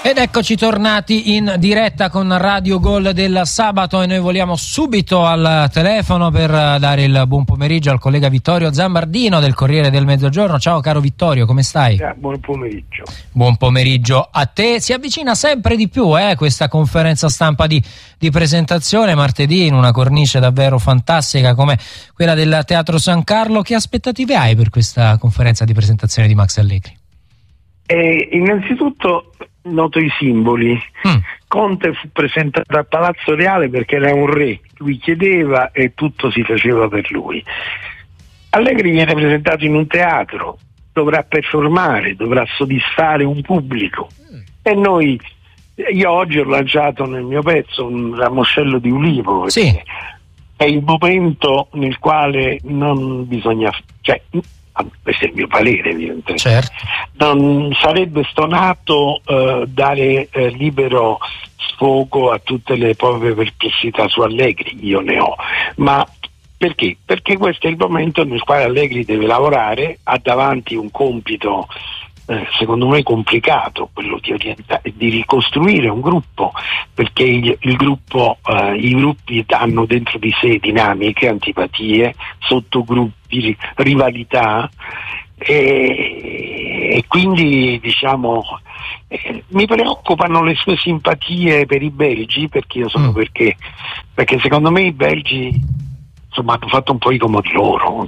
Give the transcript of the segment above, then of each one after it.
Ed eccoci tornati in diretta con Radio Gol del sabato e noi voliamo subito al telefono per dare il buon pomeriggio al collega Vittorio Zambardino del Corriere del Mezzogiorno. Ciao caro Vittorio, come stai? Buon pomeriggio. Buon pomeriggio a te. Si avvicina sempre di più questa conferenza stampa di presentazione martedì in una cornice davvero fantastica come quella del Teatro San Carlo. Che aspettative hai per questa conferenza di presentazione di Max Allegri? Innanzitutto noto i simboli. Conte fu presentato a Palazzo Reale perché era un re, lui chiedeva e tutto si faceva per lui. Allegri viene presentato in un teatro, dovrà performare, dovrà soddisfare un pubblico e io oggi ho lanciato nel mio pezzo un ramoscello di ulivo. Sì. È il momento nel quale non bisogna, questo è il mio parere evidentemente, certo. Non sarebbe stonato dare libero sfogo a tutte le proprie perplessità su Allegri, io ne ho, ma perché? Perché questo è il momento nel quale Allegri deve lavorare, ha davanti un compito secondo me complicato, quello di ricostruire un gruppo, perché il gruppo, i gruppi hanno dentro di sé dinamiche, antipatie, sottogruppi, rivalità e quindi mi preoccupano le sue simpatie per i belgi, perché io sono perché secondo me i belgi hanno fatto un po' i comodi loro,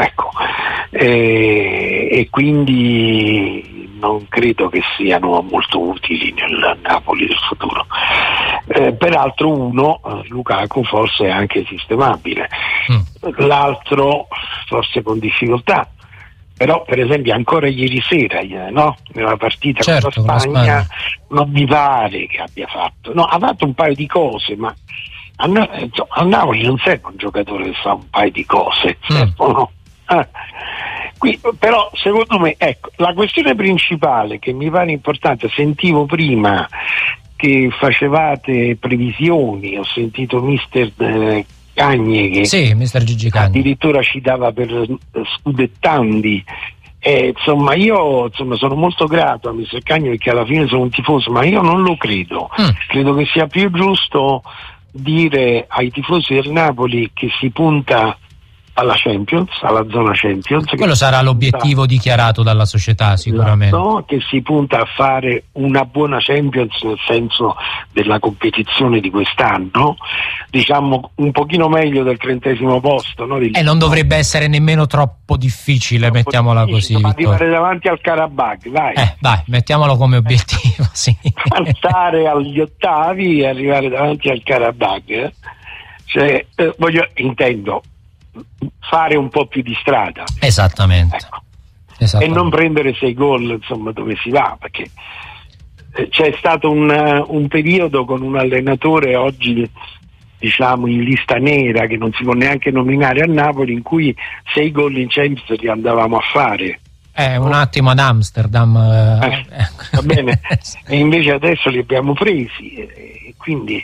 e quindi non credo che siano molto utili nel Napoli del futuro. Peraltro Lukaku forse è anche sistemabile, l'altro forse con difficoltà, però per esempio ancora ieri sera nella partita con la Spagna non mi pare che abbia fatto, ha fatto un paio di cose, ma a Napoli non serve un giocatore che fa un paio di cose, servono. Però secondo me la questione principale che mi pare importante, sentivo prima che facevate previsioni, ho sentito mister Cagne che mister Gigi Cagne addirittura ci dava per scudettandi. Io sono molto grato a mister Cagne perché alla fine sono un tifoso, ma io non lo credo. Credo che sia più giusto dire ai tifosi del Napoli che si punta alla Champions, alla zona Champions. Quello sarà l'obiettivo dichiarato dalla società sicuramente. Che si punta a fare una buona Champions nel senso della competizione di quest'anno, un pochino meglio del 30° posto. Non dovrebbe essere nemmeno troppo difficile, mettiamola così. Ma arrivare davanti al Karabakh, dai, mettiamolo come obiettivo, sì. Passare agli ottavi e arrivare davanti al Karabakh. Intendo fare un po' più di strada. Esattamente. E non prendere 6 gol dove si va, perché c'è stato un periodo con un allenatore oggi in lista nera che non si può neanche nominare a Napoli, in cui 6 gol in Champions li andavamo a fare. Un attimo ad Amsterdam. Va bene. E invece adesso li abbiamo presi. Quindi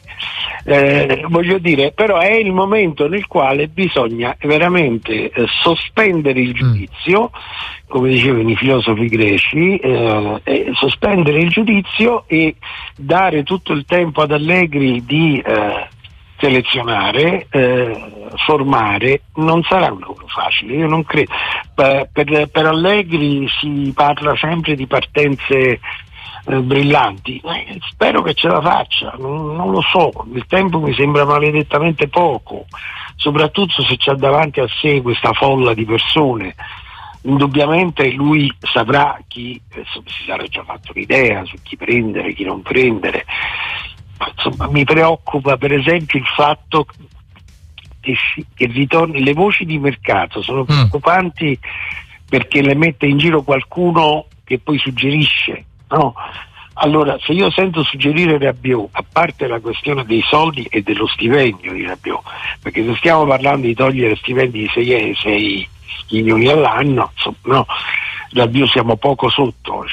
però è il momento nel quale bisogna veramente sospendere il giudizio, come dicevano i filosofi greci, sospendere il giudizio e dare tutto il tempo ad Allegri di selezionare, formare. Non sarà un lavoro facile, io non credo. Per Allegri si parla sempre di partenze brillanti, spero che ce la faccia, non lo so, il tempo mi sembra maledettamente poco, soprattutto se c'ha davanti a sé questa folla di persone. Indubbiamente lui saprà si sarà già fatto l'idea su chi prendere, chi non prendere, ma mi preoccupa per esempio il fatto che ritorni, le voci di mercato sono preoccupanti perché le mette in giro qualcuno che poi suggerisce. Allora, se io sento suggerire Rabiot, a parte la questione dei soldi e dello stipendio di Rabiot, perché se stiamo parlando di togliere stipendi di 6 milioni all'anno, Rabiot siamo poco sotto,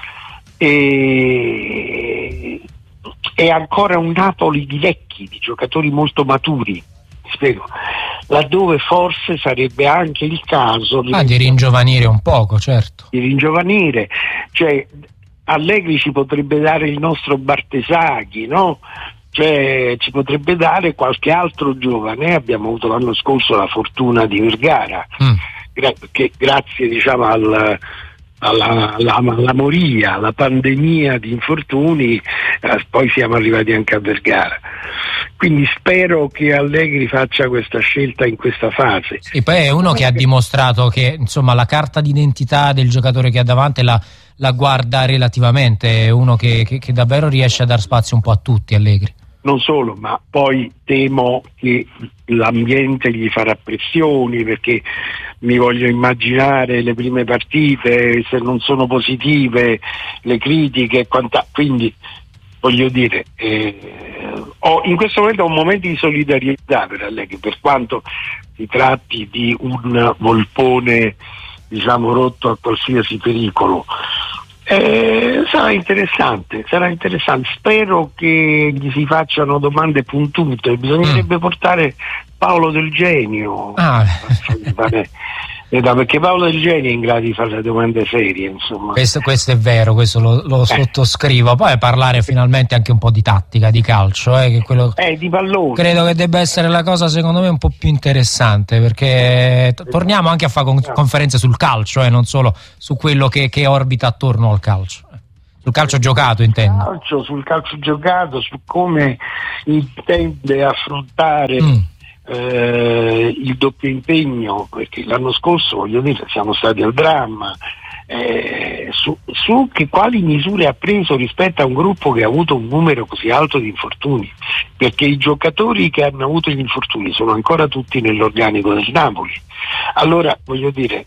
e ancora un Napoli di vecchi, di giocatori molto maturi, spiego, laddove forse sarebbe anche il caso di ringiovanire un poco, certo. Di ringiovanire, Allegri ci potrebbe dare il nostro Bartesaghi, no? Cioè ci potrebbe dare qualche altro giovane. Abbiamo avuto l'anno scorso la fortuna di Vergara, che grazie, diciamo, alla moria, alla pandemia di infortuni, poi siamo arrivati anche a Vergara. Quindi spero che Allegri faccia questa scelta in questa fase. E poi è uno che ha dimostrato che, insomma, la carta d'identità del giocatore che ha davanti la guarda relativamente, è uno che davvero riesce a dar spazio un po' a tutti, Allegri. Non solo, ma poi temo che l'ambiente gli farà pressioni, perché mi voglio immaginare le prime partite, se non sono positive, le critiche e quindi voglio dire, in questo momento ho un momento di solidarietà per Allegri, per quanto si tratti di un volpone, diciamo, rotto a qualsiasi pericolo. Sarà interessante, spero che gli si facciano domande puntute. Bisognerebbe portare Paolo Del Genio, perché Paolo Del Genio è in grado di fare le domande serie, insomma. Questo è vero, questo lo sottoscrivo. Poi parlare finalmente anche un po' di tattica, di calcio, che quello di pallone. Credo che debba essere la cosa, secondo me, un po' più interessante, perché torniamo anche a fare conferenze sul calcio, non solo su quello che orbita attorno al calcio. Sul calcio giocato, intendo. Sul calcio giocato, su come intende affrontare il doppio impegno, perché l'anno scorso, voglio dire, siamo stati al dramma. Su quali misure ha preso rispetto a un gruppo che ha avuto un numero così alto di infortuni, perché i giocatori che hanno avuto gli infortuni sono ancora tutti nell'organico del Napoli. Allora, voglio dire,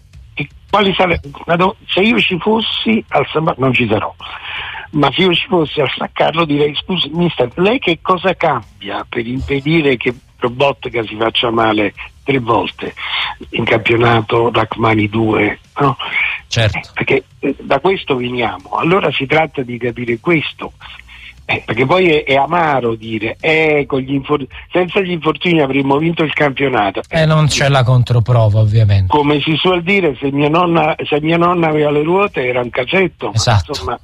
se io ci fossi al non ci sarò, ma se io ci fossi al San Carlo direi: scusi mister, lei che cosa cambia per impedire che Lobotka si faccia male 3 volte in campionato, Rachmani 2, no? Certo. Perché da questo veniamo. Allora si tratta di capire questo, perché poi è amaro dire senza gli infortuni avremmo vinto il campionato. Non c'è la controprova, ovviamente. Come si suol dire, se mia nonna aveva le ruote era un casetto. Esatto. Insomma,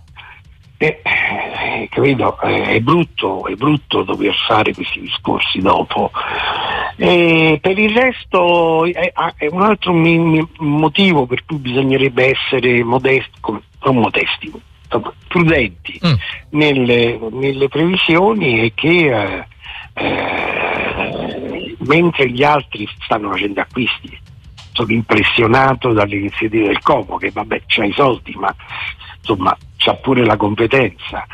credo è brutto dover fare questi discorsi dopo. Per il resto è un altro motivo per cui bisognerebbe essere prudenti nelle previsioni, e che mentre gli altri stanno facendo acquisti, sono impressionato dalle iniziative del Como, che vabbè c'ha i soldi, ma insomma c'ha pure la competenza.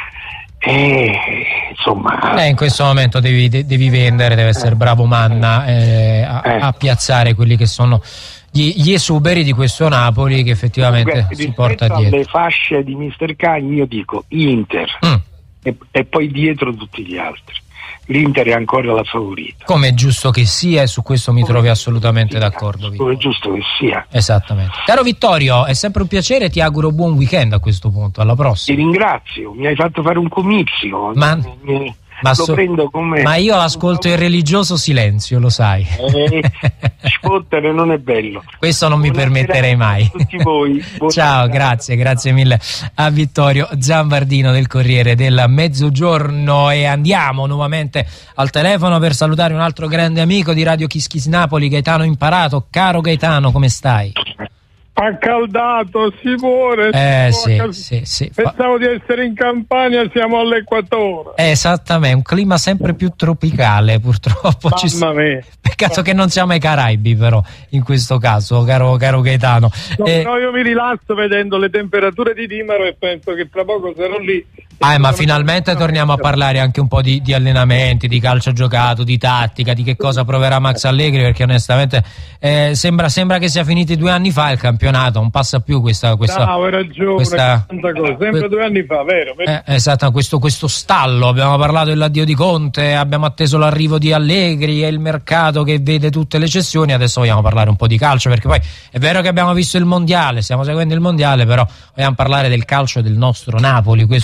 Insomma, in questo momento devi vendere, deve essere bravo Manna a piazzare quelli che sono gli esuberi di questo Napoli, che effettivamente si porta dietro. Le fasce di Mr. Cagni io dico Inter e poi dietro tutti gli altri. L'Inter è ancora la favorita. Come è giusto che sia, e su questo mi trovi assolutamente d'accordo. Come è giusto che sia. Esattamente. Caro Vittorio, è sempre un piacere, ti auguro buon weekend a questo punto, alla prossima. Ti ringrazio, mi hai fatto fare un comizio. Lo prendo come... Ma io ascolto il religioso silenzio, lo sai. Spottere non è bello. Questo non mi permetterei mai. A tutti voi. Ciao, grazie mille a Vittorio Zambardino del Corriere del Mezzogiorno. E andiamo nuovamente al telefono per salutare un altro grande amico di Radio Kiss Kiss Napoli, Gaetano Imparato. Caro Gaetano, come stai? Accaldato, Simone. Sì. Pensavo di essere in Campania, siamo all'equatore. Esattamente, un clima sempre più tropicale, purtroppo. Mamma mia. Peccato che non siamo ai Caraibi, però, in questo caso, caro Gaetano. No, io mi rilasso vedendo le temperature di Dimaro e penso che tra poco sarò lì. Ma finalmente torniamo a parlare anche un po' di allenamenti, di calcio giocato, di tattica, di che cosa proverà Max Allegri, perché onestamente sembra che sia finiti 2 anni fa il campionato, non passa più questa hai ragione, sempre 2 anni fa, vero? Esatto, questo stallo. Abbiamo parlato dell'addio di Conte, abbiamo atteso l'arrivo di Allegri e il mercato che vede tutte le cessioni. Adesso vogliamo parlare un po' di calcio, perché poi è vero che abbiamo visto il mondiale, stiamo seguendo il mondiale, però vogliamo parlare del calcio del nostro Napoli. Questo è poco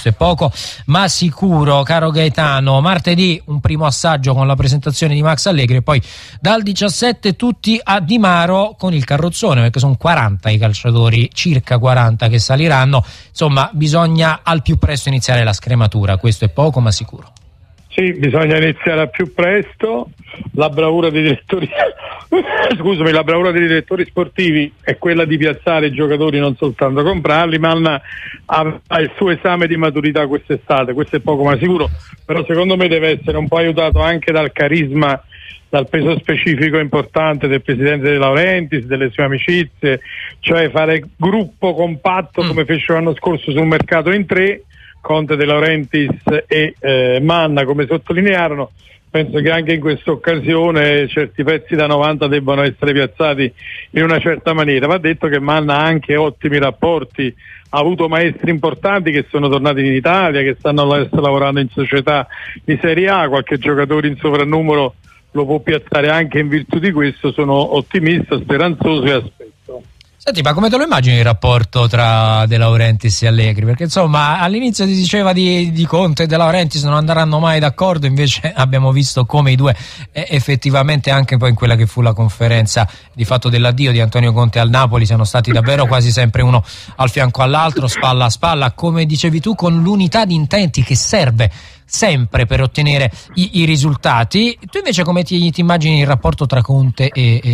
poco ma sicuro, caro Gaetano. Martedì un primo assaggio con la presentazione di Max Allegri e poi dal 17 tutti a Di Maro con il carrozzone, perché sono 40 i calciatori, circa 40 che saliranno. Insomma, bisogna al più presto iniziare la scrematura, questo è poco ma sicuro. Sì, bisogna iniziare al più presto. La bravura dei direttori la bravura dei direttori sportivi è quella di piazzare i giocatori, non soltanto comprarli. Manna ha il suo esame di maturità quest'estate, questo è poco ma sicuro, però secondo me deve essere un po' aiutato anche dal carisma, dal peso specifico importante del presidente De Laurentiis, delle sue amicizie, cioè fare gruppo compatto come fecero l'anno scorso sul mercato in tre, Conte, De Laurentiis e Manna, come sottolinearono. Penso che anche in questa occasione certi pezzi da 90 debbano essere piazzati in una certa maniera. Va detto che Manna ha anche ottimi rapporti, ha avuto maestri importanti che sono tornati in Italia, che stanno lavorando in società di Serie A, qualche giocatore in sovrannumero lo può piazzare anche in virtù di questo. Sono ottimista, speranzoso e aspetto. Senti, ma come te lo immagini il rapporto tra De Laurentiis e Allegri? Perché insomma all'inizio si diceva di Conte e De Laurentiis non andranno mai d'accordo, invece abbiamo visto come i due effettivamente anche poi in quella che fu la conferenza di fatto dell'addio di Antonio Conte al Napoli siano stati davvero quasi sempre uno al fianco all'altro, spalla a spalla, come dicevi tu, con l'unità di intenti che serve sempre per ottenere i risultati. Tu invece come ti immagini il rapporto tra Conte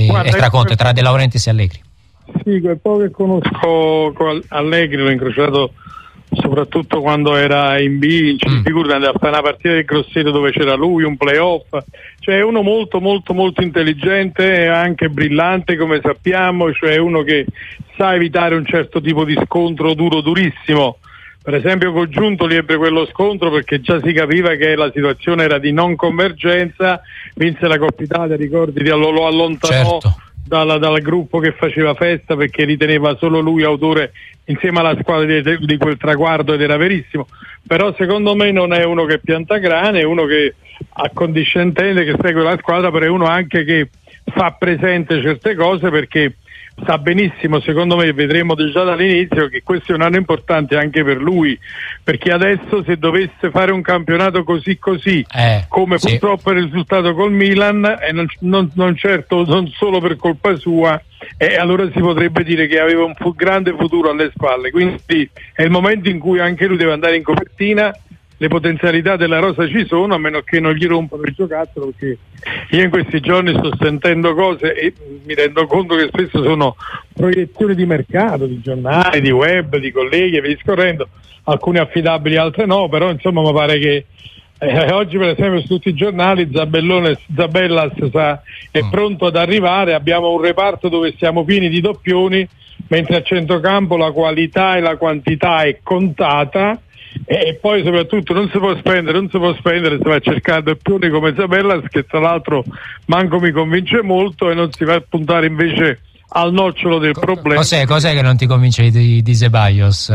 tra De Laurentiis e Allegri? Sì, quel po' che conosco Allegri l'ho incrociato soprattutto quando era in B, figurati, a fare una partita del Grosseto dove c'era lui, un playoff, cioè è uno molto molto molto intelligente e anche brillante, come sappiamo, cioè uno che sa evitare un certo tipo di scontro durissimo. Per esempio col Giuntoli ebbe quello scontro perché già si capiva che la situazione era di non convergenza, vinse la Coppa Italia, ricordi, lo allontanò, certo, dal gruppo che faceva festa perché riteneva solo lui autore insieme alla squadra di quel traguardo, ed era verissimo. Però secondo me non è uno che pianta grane, è uno che accondiscendente, che segue la squadra, però è uno anche che fa presente certe cose, perché sa benissimo, secondo me vedremo già dall'inizio, che questo è un anno importante anche per lui, perché adesso se dovesse fare un campionato così come sì, purtroppo è il risultato col Milan, e non certo non solo per colpa sua, e allora si potrebbe dire che aveva un grande futuro alle spalle. Quindi è il momento in cui anche lui deve andare in copertina. Le potenzialità della rosa ci sono, a meno che non gli rompano il giocattolo, perché io in questi giorni sto sentendo cose e mi rendo conto che spesso sono proiezioni di mercato, di giornali, di web, di colleghi e via discorrendo, alcune affidabili, altre no, però insomma mi pare che oggi per esempio su tutti i giornali Zabellas è pronto ad arrivare, abbiamo un reparto dove siamo pieni di doppioni, mentre a centrocampo la qualità e la quantità è contata. E poi soprattutto non si può spendere, si va a cercare doppioni come Zabellas, che tra l'altro manco mi convince molto, e non si va a puntare invece al nocciolo del problema. Cos'è che non ti convince di Ceballos?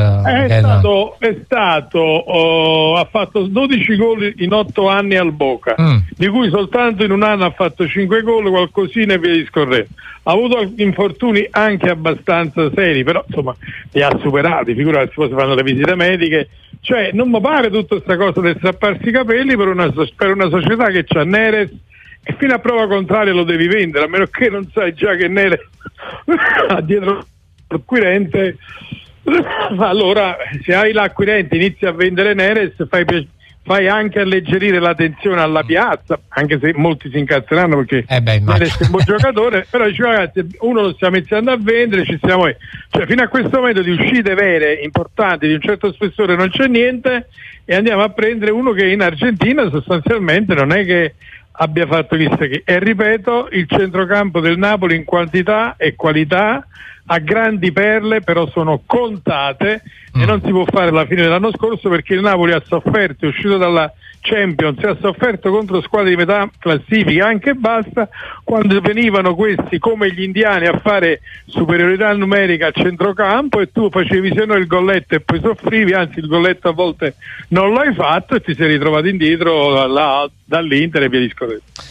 Ha fatto 12 gol in 8 anni al Boca, di cui soltanto in un anno ha fatto 5 gol, qualcosina e via discorrendo. Ha avuto infortuni anche abbastanza seri, però insomma li ha superati, figurati, poi si fanno le visite mediche. Cioè non mi pare tutta questa cosa del strapparsi i capelli per una società che c'ha Neres, e fino a prova contraria lo devi vendere, a meno che non sai già che Neres ha dietro l'acquirente. Allora se hai l'acquirente inizi a vendere Neres, fai anche alleggerire la tensione alla piazza, anche se molti si incazzeranno perché Neres è un buon giocatore, però dice ragazzi, uno lo stiamo iniziando a vendere, ci stiamo, cioè fino a questo momento di uscite vere, importanti, di un certo spessore non c'è niente, e andiamo a prendere uno che in Argentina sostanzialmente non è che abbia fatto chissà che. E ripeto, il centrocampo del Napoli in quantità e qualità ha grandi perle, però sono contate, e non si può fare la fine dell'anno scorso, perché il Napoli ha sofferto, è uscito dalla Champions e ha sofferto contro squadre di metà classifica, anche basta, quando venivano questi come gli indiani a fare superiorità numerica a centrocampo, e tu facevi se no il golletto e poi soffrivi, anzi il golletto a volte non l'hai fatto e ti sei ritrovato indietro dall'Inter e via discorrendo.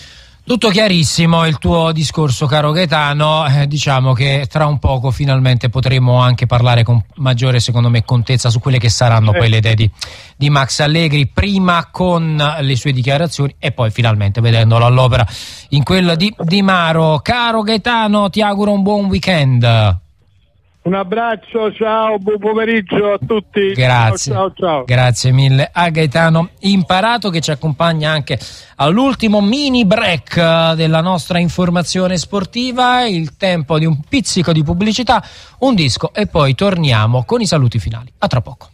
Tutto chiarissimo il tuo discorso, caro Gaetano. Diciamo che tra un poco finalmente potremo anche parlare con maggiore, secondo me, contezza su quelle che saranno poi le idee di Max Allegri, prima con le sue dichiarazioni e poi finalmente vedendolo all'opera in quella di Di Maro. Caro Gaetano, ti auguro un buon weekend. Un abbraccio, ciao, buon pomeriggio a tutti. Grazie. Ciao. Grazie mille a Gaetano Imparato, che ci accompagna anche all'ultimo mini break della nostra informazione sportiva. Il tempo di un pizzico di pubblicità, un disco e poi torniamo con i saluti finali. A tra poco.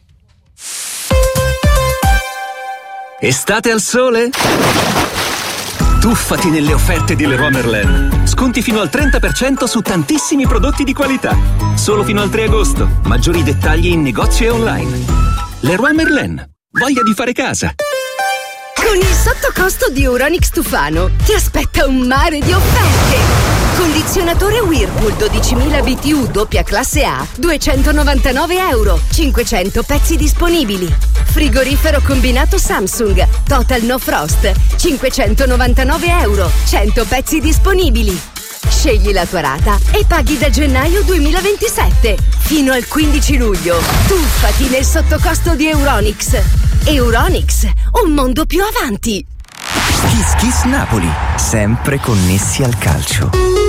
Estate al sole? Tuffati nelle offerte di Leroy Merlin. Sconti fino al 30% su tantissimi prodotti di qualità. Solo fino al 3 agosto. Maggiori dettagli in negozio e online. Leroy Merlin. Voglia di fare casa. Con il sottocosto di Euronics Tufano ti aspetta un mare di offerte. Condizionatore Whirlpool 12.000 BTU doppia classe A, €299, 500 pezzi disponibili. Frigorifero combinato Samsung Total No Frost, €599, 100 pezzi disponibili. Scegli la tua rata e paghi da gennaio 2027 fino al 15 luglio. Tuffati nel sottocosto di Euronics. Euronics, un mondo più avanti. Kiss Kiss Napoli, sempre connessi al calcio.